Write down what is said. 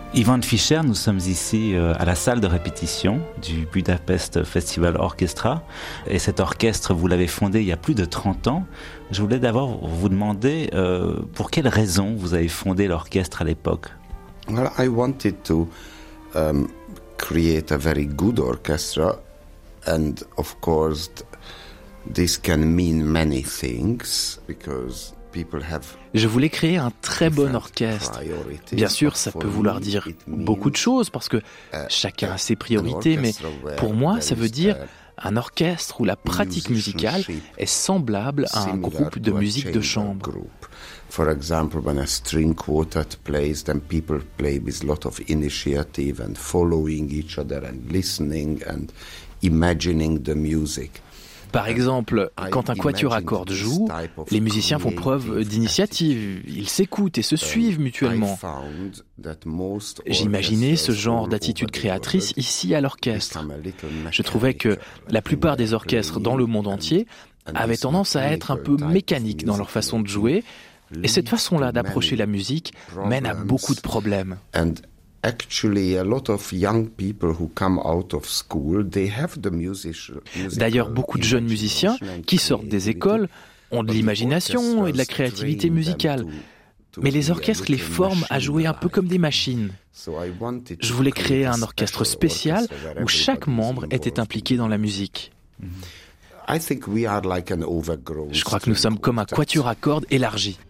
Yvan Fischer, nous sommes ici à la salle de répétition du Budapest Festival Orchestra. Et cet orchestre, vous l'avez fondé il y a plus de 30 ans. Je voulais d'abord vous demander pour quelles raisons vous avez fondé l'orchestre à l'époque. Well, I wanted to create a very good orchestra, and of course this can mean many things because je voulais créer un très bon orchestre. Bien sûr, ça peut vouloir dire beaucoup de choses parce que chacun a ses priorités, mais pour moi, ça veut dire un orchestre où la pratique musicale est semblable à un groupe de musique de chambre. For example, when a string quartet plays, then people play with a lot of initiative and following each other and listening and imagining the music. Par exemple, quand un quatuor à cordes joue, les musiciens font preuve d'initiative, ils s'écoutent et se suivent mutuellement. J'imaginais ce genre d'attitude créatrice ici à l'orchestre. Je trouvais que la plupart des orchestres dans le monde entier avaient tendance à être un peu mécaniques dans leur façon de jouer, et cette façon-là d'approcher la musique mène à beaucoup de problèmes. D'ailleurs, beaucoup de jeunes musiciens qui sortent des écoles ont de l'imagination et de la créativité musicale. Mais les orchestres les forment à jouer un peu comme des machines. Je voulais créer un orchestre spécial où chaque membre était impliqué dans la musique. Je crois que nous sommes comme un quatuor à cordes élargi.